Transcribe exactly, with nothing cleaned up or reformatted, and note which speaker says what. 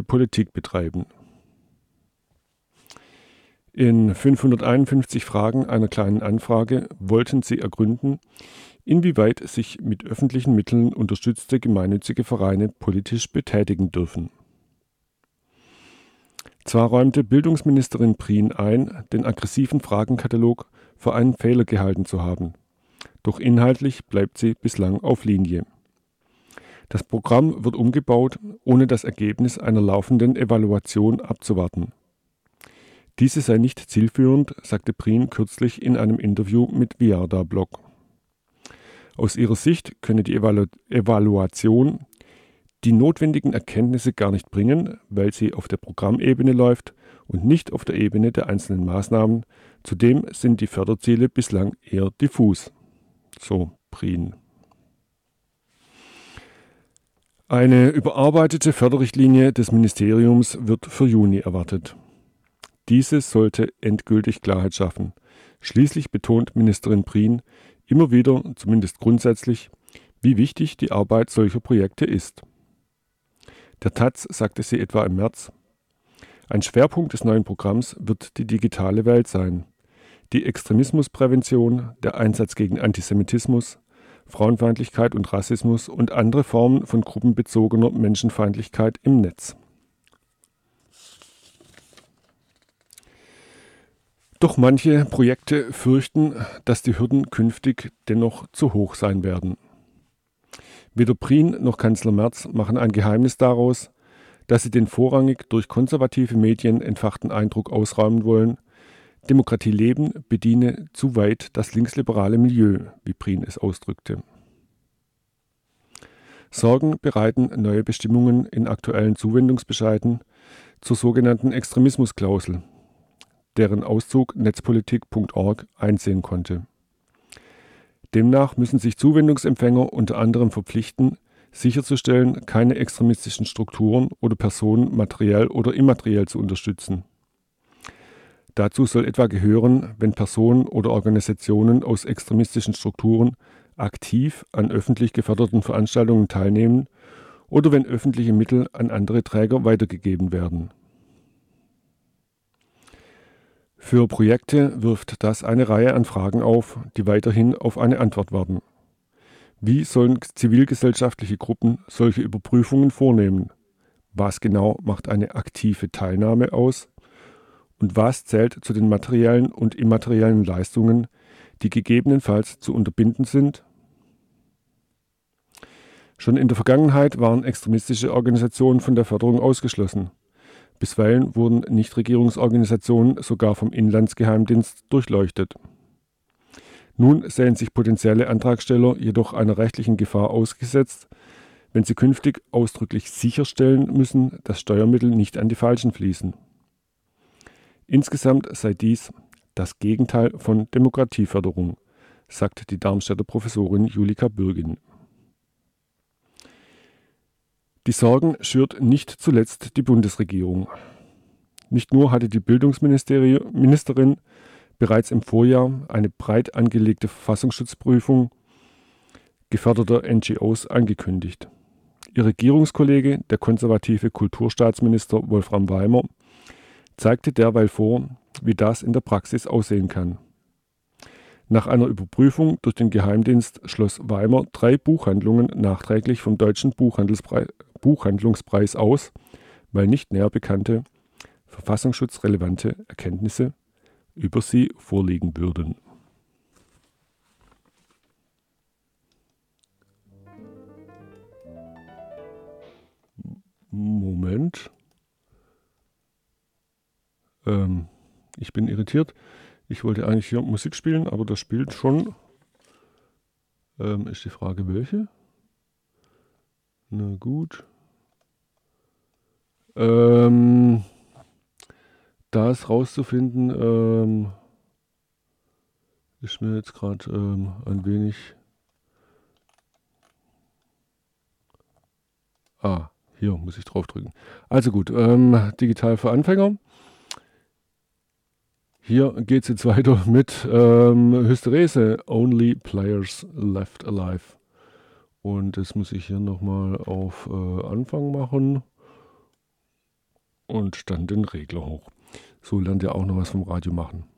Speaker 1: Politik betreiben. In fünfhunderteinundfünfzig Fragen einer kleinen Anfrage wollten sie ergründen, inwieweit sich mit öffentlichen Mitteln unterstützte gemeinnützige Vereine politisch betätigen dürfen. Zwar räumte Bildungsministerin Prien ein, den aggressiven Fragenkatalog für einen Fehler gehalten zu haben, doch inhaltlich bleibt sie bislang auf Linie. Das Programm wird umgebaut, ohne das Ergebnis einer laufenden Evaluation abzuwarten. Diese sei nicht zielführend, sagte Prien kürzlich in einem Interview mit Viarda-Blog. Aus ihrer Sicht könne die Evalu- Evaluation die notwendigen Erkenntnisse gar nicht bringen, weil sie auf der Programmebene läuft und nicht auf der Ebene der einzelnen Maßnahmen. Zudem sind die Förderziele bislang eher diffus. So Prien. Eine überarbeitete Förderrichtlinie des Ministeriums wird für Juni erwartet. Diese sollte endgültig Klarheit schaffen. Schließlich betont Ministerin Prien immer wieder, zumindest grundsätzlich, wie wichtig die Arbeit solcher Projekte ist. Der Taz sagte sie etwa im März: Ein Schwerpunkt des neuen Programms wird die digitale Welt sein. Die Extremismusprävention, der Einsatz gegen Antisemitismus, Frauenfeindlichkeit und Rassismus und andere Formen von gruppenbezogener Menschenfeindlichkeit im Netz. Doch manche Projekte fürchten, dass die Hürden künftig dennoch zu hoch sein werden. Weder Prien noch Kanzler Merz machen ein Geheimnis daraus, dass sie den vorrangig durch konservative Medien entfachten Eindruck ausräumen wollen, Demokratie leben bediene zu weit das linksliberale Milieu, wie Prien es ausdrückte. Sorgen bereiten neue Bestimmungen in aktuellen Zuwendungsbescheiden zur sogenannten Extremismusklausel, deren Auszug netzpolitik punkt org einsehen konnte. Demnach müssen sich Zuwendungsempfänger unter anderem verpflichten, sicherzustellen, keine extremistischen Strukturen oder Personen materiell oder immateriell zu unterstützen. Dazu soll etwa gehören, wenn Personen oder Organisationen aus extremistischen Strukturen aktiv an öffentlich geförderten Veranstaltungen teilnehmen oder wenn öffentliche Mittel an andere Träger weitergegeben werden. Für Projekte wirft das eine Reihe an Fragen auf, die weiterhin auf eine Antwort warten. Wie sollen zivilgesellschaftliche Gruppen solche Überprüfungen vornehmen? Was genau macht eine aktive Teilnahme aus? Und was zählt zu den materiellen und immateriellen Leistungen, die gegebenenfalls zu unterbinden sind? Schon in der Vergangenheit waren extremistische Organisationen von der Förderung ausgeschlossen. Bisweilen wurden Nichtregierungsorganisationen sogar vom Inlandsgeheimdienst durchleuchtet. Nun sehen sich potenzielle Antragsteller jedoch einer rechtlichen Gefahr ausgesetzt, wenn sie künftig ausdrücklich sicherstellen müssen, dass Steuermittel nicht an die Falschen fließen. Insgesamt sei dies das Gegenteil von Demokratieförderung, sagt die Darmstädter Professorin Julika Bürgin. Die Sorgen schürt nicht zuletzt die Bundesregierung. Nicht nur hatte die Bildungsministerin bereits im Vorjahr eine breit angelegte Verfassungsschutzprüfung geförderter N G Os angekündigt. Ihr Regierungskollege, der konservative Kulturstaatsminister Wolfram Weimer, zeigte derweil vor, wie das in der Praxis aussehen kann. Nach einer Überprüfung durch den Geheimdienst schloss Weimer drei Buchhandlungen nachträglich vom Deutschen Buchhandelspreis, Buchhandlungspreis aus, weil nicht näher bekannte, verfassungsschutzrelevante Erkenntnisse über sie vorliegen würden. Moment. Ähm, ich bin irritiert. Ich wollte eigentlich hier Musik spielen, aber das spielt schon. Ähm, ist die Frage, welche? Na gut. Ähm, das rauszufinden, ähm, ist mir jetzt gerade ähm, ein wenig. Ah, hier muss ich draufdrücken. Also gut, ähm, digital für Anfänger. Hier geht es jetzt weiter mit ähm, Hysterese, Only Players Left Alive. Und das muss ich hier nochmal auf äh, Anfang machen. und stand den Regler hoch. So lernt ihr auch noch was vom Radio machen.